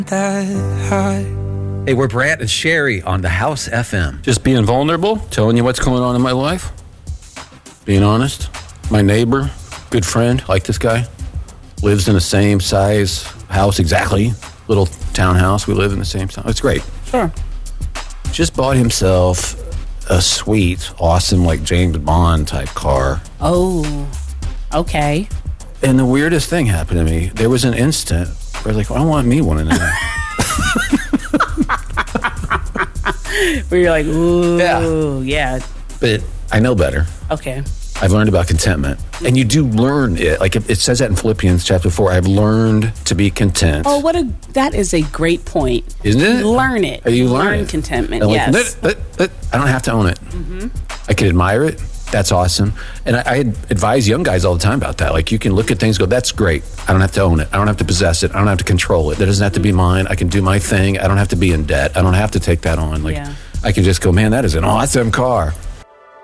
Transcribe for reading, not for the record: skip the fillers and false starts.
Hey, we're Brant and Sherry on the House FM. Just being vulnerable, telling you what's going on in my life. Being honest. My neighbor, good friend, like this guy, lives in the same size house exactly. Little townhouse. We live in the same town. It's great. Sure. Just bought himself a sweet, awesome, like James Bond type car. Oh, okay. And the weirdest thing happened to me. There was an instant where I was like, I want me one of them. Where you're like, ooh, yeah. But I know better. Okay. I've learned about contentment. And you do learn it. Like it says that in Philippians chapter 4. I've learned to be content. Oh, that is a great point. Isn't it? Learn it. You learn contentment, like, yes. I don't have to own it. Mm-hmm. I can admire it. That's awesome. And I advise young guys all the time about that. Like you can look at things and go, that's great. I don't have to own it. I don't have to possess it. I don't have to control it. That doesn't have to be mine. I can do my thing. I don't have to be in debt. I don't have to take that on. Like I can just go, man, that is an awesome car.